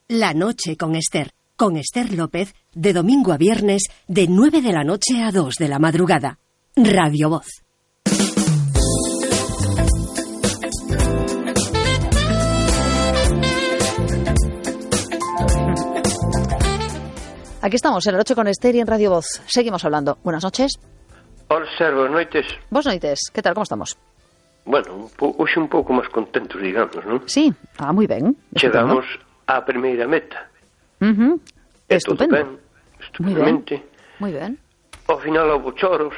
La noche con Esther López, de domingo a viernes, de 9 de la noche a 2 de la madrugada. Radio Voz. Aquí estamos, en la noche con Esther y en Radio Voz. Seguimos hablando. Buenas noches. Hola, Ser, boas noites. Boas noites. Que tal, como estamos? Bueno, hoxe un pouco máis contentos, digamos, non? Sí, moi ben. Chegamos á primeira meta. Estupendo. Ben, estupendamente. Muy ben. Ao final houve choros,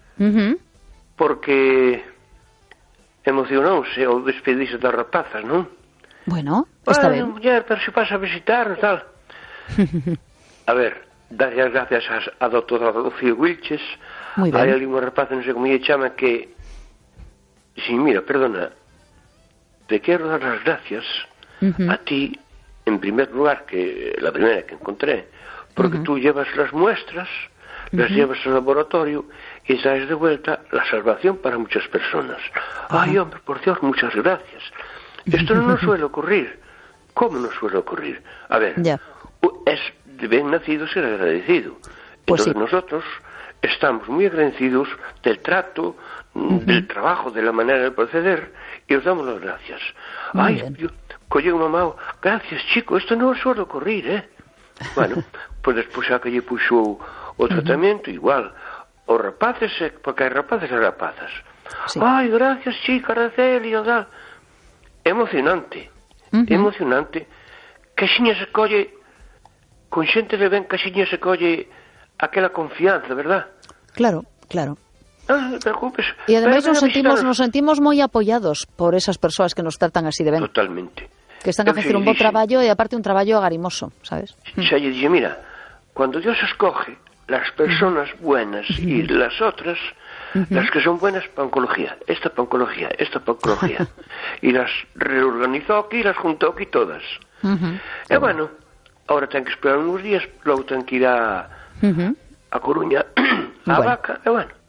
porque emocionouse ao despedirse das rapazas, non? Bueno, está ben. Muller, pero se pasa a visitarnos, tal. A ver, darlle as gracias a doutora Rocío Wilches. Muy ben. Hai ali unha rapaza, non sei como lle chama, que... Sí, mira, perdona, te quero dar las gracias a ti, en primer lugar, que la primera que encontré, porque tú llevas las muestras, las llevas al laboratorio y traes de vuelta la salvación para muchas personas. Ay, hombre, por Dios, muchas gracias. Esto no nos suele ocurrir. ¿Cómo nos suele ocurrir? A ver, es de bien nacido ser agradecido. Pues entonces sí. Nosotros estamos muy agradecidos del trato, del trabajo, de la manera de proceder, y os damos las gracias. Ay, yo collé unha mão, gracias, chico, isto non suele ocurrir, Bueno, pues despois xa que lle puxou o tratamento, igual, os rapaces, porque hai rapaces e rapazas. Sí. Ay, gracias, chica, Araceli, tal. Emocionante, emocionante, que xiña se colle, con xente de ben, que xiña se colle aquela confianza, verdad? Claro, claro. Non te preocupes. E ademais nos sentimos moi apoiados por esas persoas que nos tratan así de ben. Totalmente. Que están a facer un bo traballo e aparte un traballo agarimoso, sabes? Xa lle dije, mira, cuando Dios escoge las personas buenas y las otras, las que son buenas para oncología, esta para oncología, esta para oncología, y las reorganizó aquí, las juntó aquí todas. E bueno, ahora ten que esperar unos días, logo ten que ir a Coruña, a Vaca, e bueno.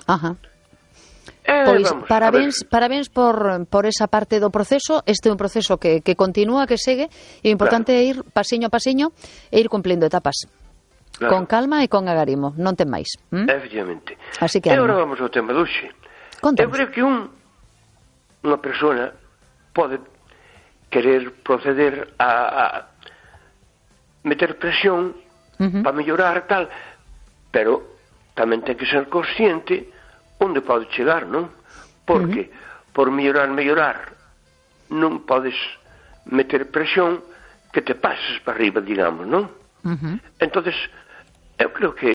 Pois parabéns por esa parte do proceso. Este é un proceso que continúa, que segue, e o importante é ir pasiño a pasiño e ir cumplindo etapas. Claro. Con calma e con agarimo, non ten máis. Efectivamente. Así que e agora vamos ao tema de hoxe. Eu creo que unha persona pode querer proceder a meter presión para mellorar tal, pero tamén ten que ser consciente onde pode chegar, non? Porque por mellorar non podes meter presión que te pases para arriba, digamos, non? Entonces, eu creo que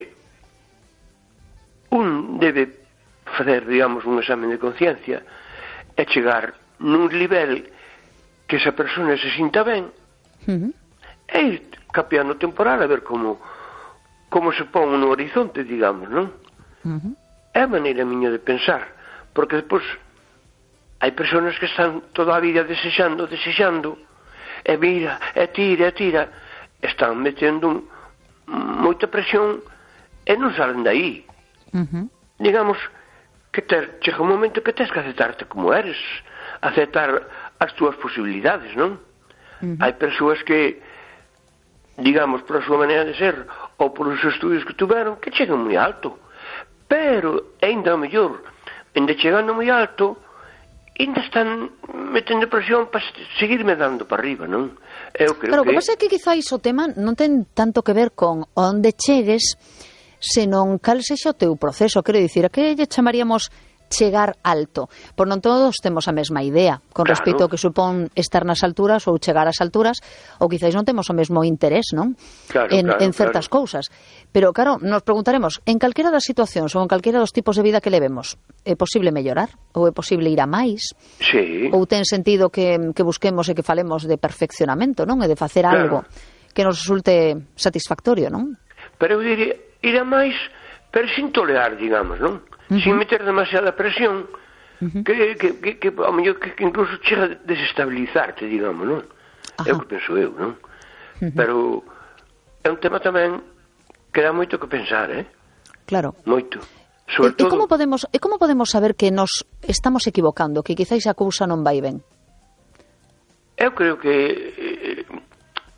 un debe fazer, digamos, un examen de conciencia e chegar nun nivel que esa persona se sinta ben e ir capeando temporal a ver como se pon no horizonte, digamos, non? É a maneira miña de pensar, porque despois hai persoas que están toda a vida desexando, e mira, e tira, están metendo moita presión e non salen daí. Digamos que chega un momento que tens que aceptarte como eres, aceptar as túas posibilidades, non? Hai persoas que, digamos, por a súa maneira de ser ou por os estudios que tuveron, que chegan moi alto, pero ainda mellor, ainda chegando moi alto, ainda están metendo presión para seguirme dando para arriba, non? Eu creo claro, o que pasa é que quizáis o tema non ten tanto que ver con onde chegues, senón cal sexa o teu proceso. Quero dicir, a que lle chamaríamos chegar alto? Por non todos temos a mesma idea con respecto ao que supón estar nas alturas ou chegar ás alturas, ou quizáis non temos o mesmo interés, non? En certas cousas. Pero claro, nos preguntaremos, en calquera das situacións ou en calquera dos tipos de vida que levemos, é posible mellorar? Ou é posible ir a máis? Sí. Ou ten sentido que busquemos e que falemos de perfeccionamento, non? E de facer algo que nos resulte satisfactorio, non? Pero eu diría, ir a máis, pero sin tolerar, digamos, non? Sin meter demasiada presión, que ao mellor que incluso chega a desestabilizarte, digamos, non? É o que penso eu, non? Pero é un tema tamén que dá moito que pensar, Claro. Moito. E como podemos saber que nos estamos equivocando, que quizáis a cousa non vai ben? Eu creo que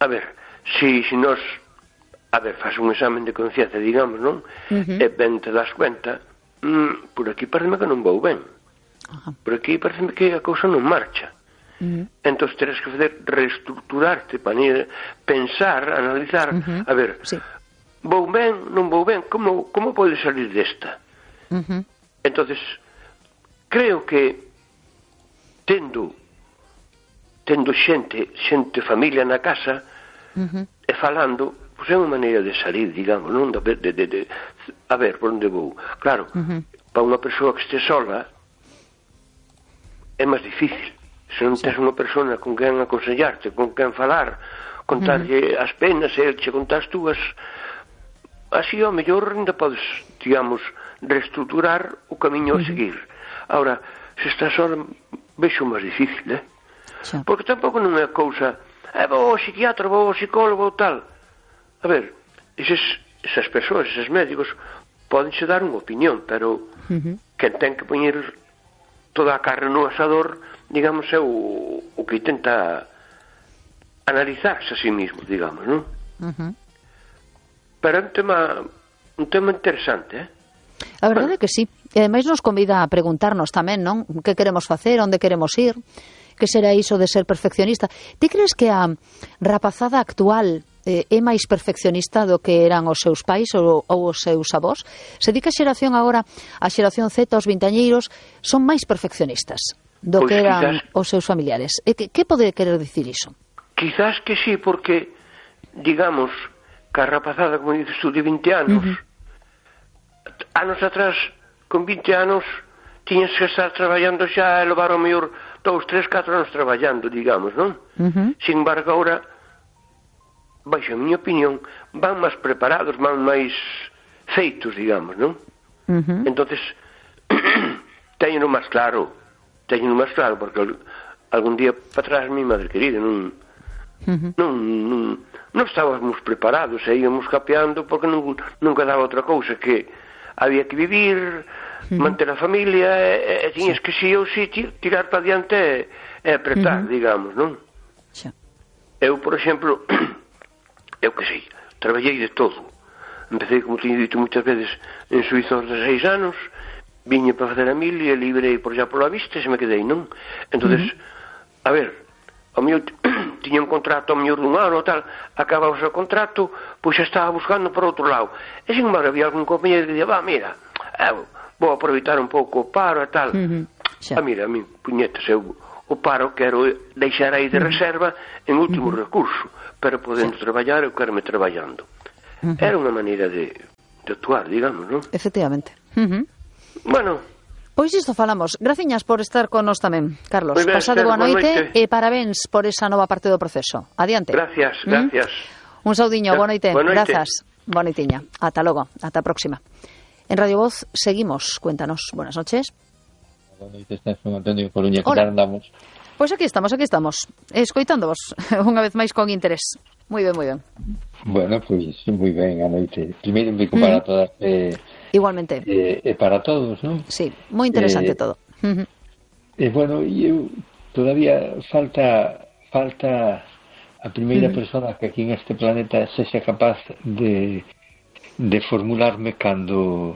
a ver, se nós, a ver, faz un examen de conciencia, digamos, non? E ben te das cuenta, por aquí pareceme que non vou ben. Por aquí pareceme que a cousa non marcha. Entón teres que fazer reestructurarte para pensar, analizar, a ver, vou ben, non vou ben, como pode salir desta? Entonces creo que tendo xente familia na casa e falando, pois é unha maneira de salir, digamos, non? A ver, por onde vou? Claro, para unha persoa que este sola é máis difícil. Se non tens unha persona con quen aconsellarte, con quen falar, contarlle as penas e che contar as túas, así ao mellor ainda podes, digamos, reestructurar o camiño a seguir. Ahora, se estás sola, vexo máis difícil, porque tampouco non é cousa, vou ao psiquiatra, vou ao psicólogo ou tal. A ver, esas persoas, eses médicos, podense dar unha opinión, pero quen ten que poñer toda a carne no asador, digamos, é o que intenta analizarse a sí mismo, digamos, non? Pero é un tema interesante, A verdade é que sí. E ademais nos convida a preguntarnos tamén, non? Que queremos facer, onde queremos ir, que será iso de ser perfeccionista. Ti crees que a rapazada actual é máis perfeccionista do que eran os seus pais ou os seus avós? Se di que a xeración agora, a xeración Z, os vintañeiros, son máis perfeccionistas do que eran os seus familiares. Que pode querer dicir iso? Quizás que sí, porque, digamos, que a rapazada, como dices tú, de 20 anos, anos atrás, con 20 anos, tiñas que estar traballando xa e levar ao mellor 2, 3, 4 anos traballando, digamos, non? Sin embargo, agora, baixo a miña opinión, van máis preparados, van máis feitos, digamos, non? Entonces, teñeno máis claro, porque algún día para atrás, mi madre querida, non estábamos preparados, e íamos capeando porque nunca daba outra cousa que había que vivir, manter a familia, e tiñas que si ou si tirar para diante e apretar, digamos, non? Eu, por exemplo, eu que sei, traballei de todo. Empecé, como teño dito muchas veces, en Suiza aos 16 anos, viñe para fazer a milia, librei por xa pola vista e se me quedei, non? Entonces, a ver, o meu tiña un contrato ao mellor dun ano tal, acababa o contrato, pois xa estaba buscando por outro lado. E sin embargo había algún compañero que dicía, mira, vou aproveitar un pouco o paro e tal. Mira, a mí, puñetas, eu o paro quero deixar aí de reserva en último recurso, pero podendo traballar, eu quero me traballando. Era unha maneira de actuar, digamos, non? Efectivamente. Bueno, pois isto falamos. Graciñas por estar con nos tamén, Carlos. Pasade boa noite e parabéns por esa nova parte do proceso. Adiante. Gracias. Un saudiño, boa noite. Grazas. Boa noitiña. Ata logo, ata a próxima. En Radio Voz seguimos. Cuéntanos. Buenas noches. Boa noite, estás con Antonio Coruña, que tal andamos? Pois aquí estamos, escoitándovos unha vez máis con interés. Moi ben. Bueno, pois moi ben, a noite. Primeiro un bico para todas. Igualmente. E para todos, non? Sí, moi interesante todo. Bueno, eu todavía falta a primeira persona que aquí en este planeta sexa capaz de formularme cando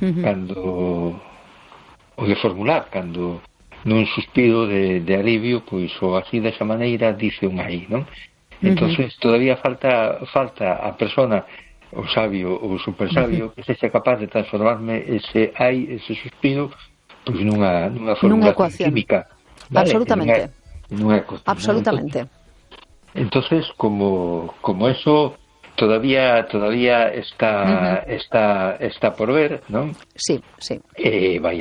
nun suspiro de alivio, pois ou así desa maneira dice un aí, non? Entonces todavía falta a persona, o sabio ou super sabio, que sexa capaz de transformarme ese suspiro, pois nunha formulación química, ¿vale? Absolutamente. Nunha ecuación. Absolutamente. Entonces, como eso todavía está por ver, non? Sí. Vaya.